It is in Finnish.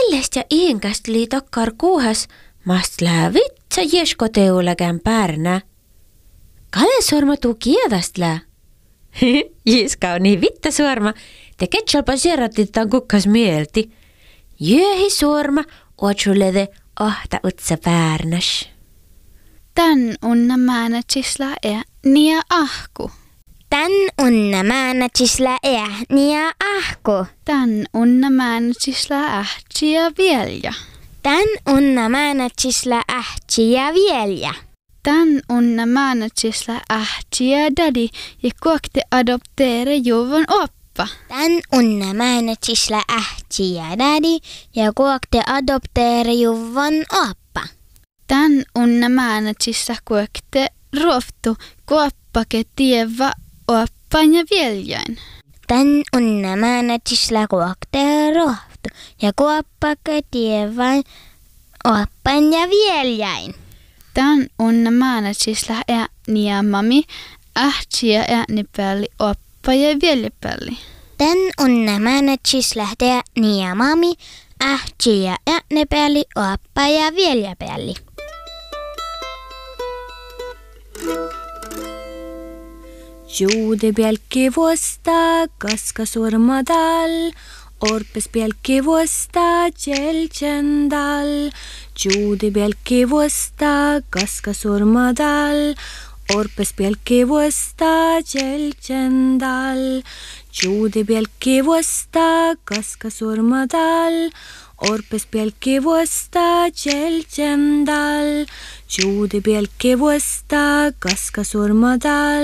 Kellest ja ihinkast li takkar kuuhas, mast lää vitsa jeskoteulagän pärnä. Kale sorma tuu kiedast lää. Jiska on niin vitta sorma, te ketsalpa sierratitaan kukkas mielti. Jöhi sorma, otsulede ahta utsa pärnäs. Tän unna määnätsisla nia ahku. Tän unna määnätsisla nia ahku. Tän unna määnätsisla ähtsiä vielja. Tän unna määnätsisla ähtsiä vielja. Tän unna määnätsisla ähtsiä dadi ja kuokte adopteere juvan oppa. Tän unna määnätsisla ähtsiä dadi ja kuokte adopteere juvan oppa. Tän unna määnätsisla kuokte ruoftu kuoppake tieva oppan ja vieljain. Tän unna määnätsisla kuokte ruoftu ja kuoppake tievan oppan ja vieljain. Tän unna määnätsisla nia mami ähtsiä äänipälli oppa ja vieljäpälli. Tän unna määnätsisla nia mami ähtsiä äänipälli oppa ja vieljäpälli. Juude pielki vuosta kaskasurmadal, orpes pielki vuosta jeltjendal. Juude pielki vuosta kaskasurmadal, orpes pielki vuosta jeltjendal. Juude pielki vuosta kaskasurmadal, orpes pielki vuosta jeltjendal. Juude pielki vuosta kaskasurmadal.